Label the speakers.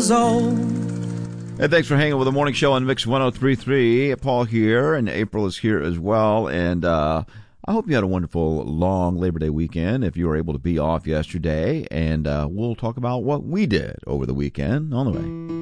Speaker 1: years old.
Speaker 2: And thanks for hanging with the morning show on Mix 103.3. Paul here, and April is here as well. And I hope you had a wonderful long Labor Day weekend if you were able to be off yesterday. And we'll talk about what we did over the weekend on the way.